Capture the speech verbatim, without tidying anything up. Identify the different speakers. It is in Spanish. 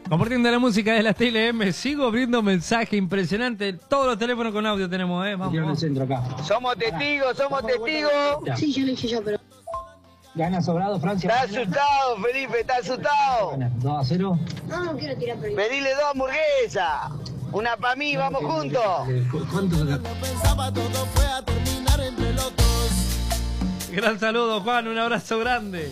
Speaker 1: Compartiendo la música de la T L M, sigo abriendo mensaje impresionante. Todos los teléfonos con audio tenemos, ¿eh? Vamos.
Speaker 2: vamos.
Speaker 3: Centro acá.
Speaker 2: Somos testigos, somos testigos.
Speaker 4: Sí, yo lo hice yo, pero...
Speaker 3: Gana sobrado Francia.
Speaker 2: Está asustado, Felipe, está asustado.
Speaker 3: dos a cero.
Speaker 4: No, no quiero tirar por
Speaker 2: Pedile dos hamburguesas. Una para mí, vamos juntos.
Speaker 3: ¿Cuánto saca?
Speaker 1: Gran saludo, Juan, un abrazo grande.